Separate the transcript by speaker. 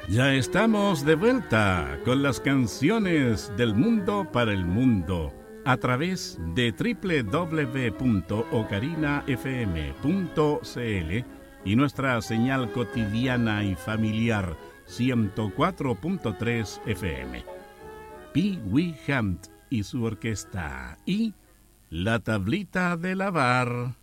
Speaker 1: Ya estamos de vuelta con las canciones del mundo para el mundo a través de www.ocarinafm.cl y nuestra señal cotidiana y familiar 104.3 FM. Pee Wee Hunt y su orquesta y La Tablita de Lavar.